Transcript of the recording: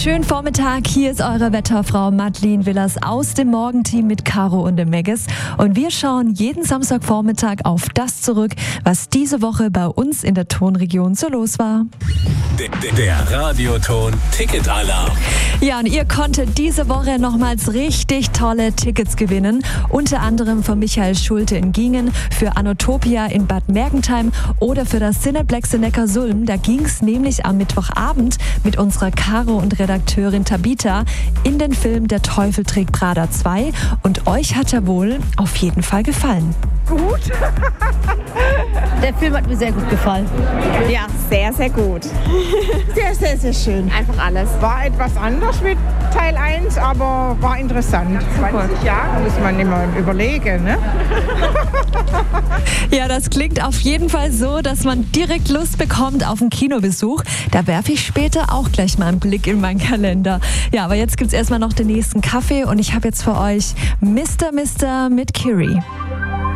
Schönen Vormittag, hier ist eure Wetterfrau Madeleine Willers aus dem Morgenteam mit Caro und dem Megis. Und wir schauen jeden Samstagvormittag auf das zurück, was diese Woche bei uns in der Tonregion so los war. Der Radioton Ticketalarm. Ja, und ihr konntet diese Woche nochmals richtig tolle Tickets gewinnen. Unter anderem von Michael Schulte in Gingen, für Anotopia in Bad Mergentheim oder für das Cineplex in Neckarsulm. Da ging es nämlich am Mittwochabend mit unserer Caro und Redakteurin Tabita in den Film Der Teufel trägt Prada 2. Und euch hat er wohl auf jeden Fall gefallen. Gut. Der Film hat mir sehr gut gefallen. Ja, sehr, sehr gut. Sehr, sehr, sehr schön. Einfach alles. War etwas anders mit Teil 1, aber war interessant. 20 Jahre muss man immer überlegen, ne? Ja, das klingt auf jeden Fall so, dass man direkt Lust bekommt auf einen Kinobesuch. Da werfe ich später auch gleich mal einen Blick in meinen Kalender. Ja, aber jetzt gibt's erstmal noch den nächsten Kaffee und ich habe jetzt für euch Mr. mit Kiri.